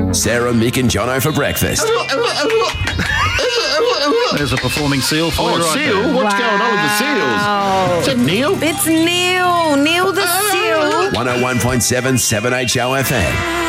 Sarah, Mick and Jono for breakfast. There's a performing seal for you right seal? there. What's going on with the seals? Is that Neil? It's Neil. Neil the seal. 101.7 7HO FM.